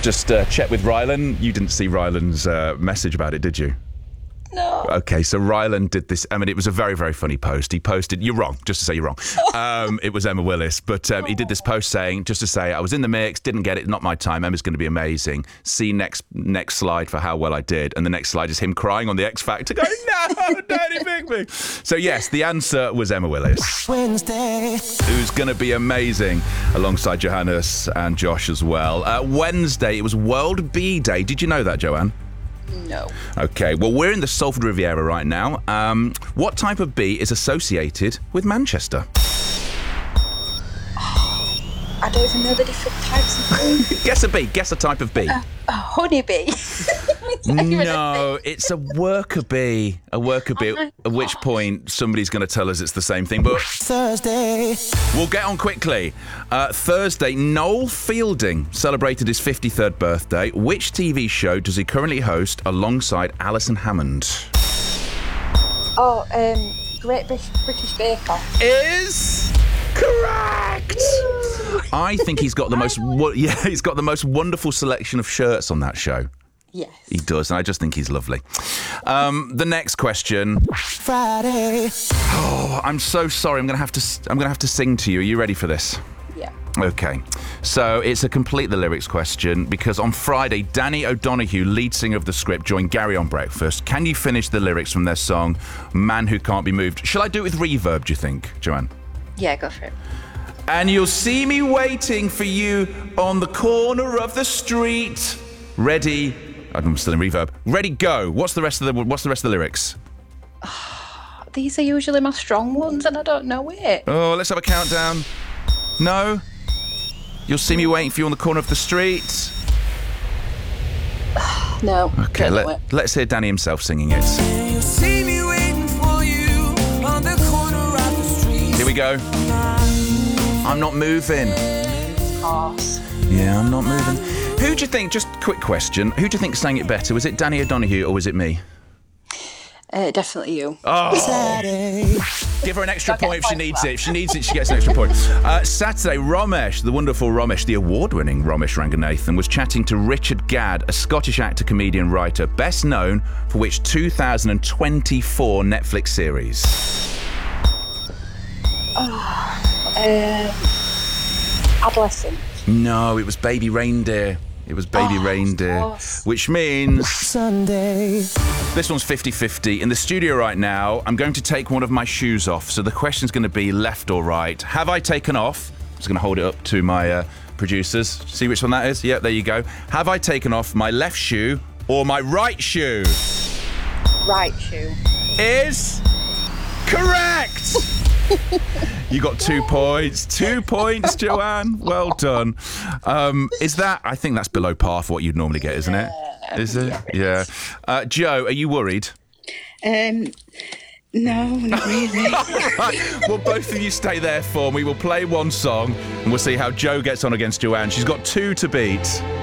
Just check with Rylan. You didn't see Rylan's message about it, did you? No. Okay, so Rylan did this. I mean, it was a very, very funny post. He posted, you're wrong, just to say you're wrong. It was Emma Willis, but he did this post saying, just to say, I was in the mix, didn't get it, not my time, Emma's going to be amazing. See next slide for how well I did. And the next slide is him crying on the X Factor going, no, Daddy pick me. So yes, the answer was Emma Willis. Wednesday. Who's going to be amazing alongside Johannes and Josh as well. Wednesday, it was World Bee Day. Did you know that, Joanne? No. Okay, well, we're in the Salford Riviera right now. What type of bee is associated with Manchester? I don't even know the different types of bees. Guess a bee. Guess a type of bee. A honeybee. No, it's a worker bee. A worker bee. At which point, somebody's going to tell us it's the same thing. But Thursday. we'll get on quickly. Thursday, Noel Fielding celebrated his 53rd birthday. Which TV show does he currently host alongside Alison Hammond? Great British Bake Off. Is correct. I think he's got the most. He's got the most wonderful selection of shirts on that show. Yes. He does, and I just think he's lovely. The next question. Friday. Oh, I'm so sorry. I'm gonna have to sing to you. Are you ready for this? Yeah. Okay. So it's a complete the lyrics question because on Friday, Danny O'Donoghue, lead singer of The Script, joined Gary on Breakfast. Can you finish the lyrics from their song "Man Who Can't Be Moved"? Shall I do it with reverb? Do you think, Joanne? Yeah, go for it. And you'll see me waiting for you on the corner of the street. Ready? I'm still in reverb. Ready, go. What's the rest of the lyrics? These are usually my strong ones, and I don't know it. Oh, let's have a countdown. No. You'll see me waiting for you on the corner of the street. No. Okay, don't know it. let's hear Danny himself singing it. You'll see me waiting for you on the corner of the street. Here we go. I'm not moving. Horse. Yeah, I'm not moving. Who do you think, just quick question, who do you think sang it better? Was it Danny O'Donoghue or was it me? Definitely you. Oh, Saturday. give her an extra I'll get point if a she point needs for it. If she needs it, she gets an extra point. Saturday, Romesh, the wonderful Romesh, the award-winning Romesh Ranganathan, was chatting to Richard Gadd, a Scottish actor, comedian, writer, best known for which 2024 Netflix series? Adolescent. No, it was Baby Reindeer. It was Baby Reindeer, of course. which means Sunday. this one's 50-50. In the studio right now, I'm going to take one of my shoes off. So the question's going to be left or right. Have I taken off? I'm just going to hold it up to my producers. See which one that is? Yep, there you go. Have I taken off my left shoe or my right shoe? Right shoe. Is correct. You got 2 points. 2 points, Joanne. Well done. Is that? I think that's below par for what you'd normally get, isn't it? Is it? Yeah. Joe, are you worried? No, not really. Right, well, both of you stay there for me. We'll play one song and we'll see how Joe gets on against Joanne. She's got 2 to beat.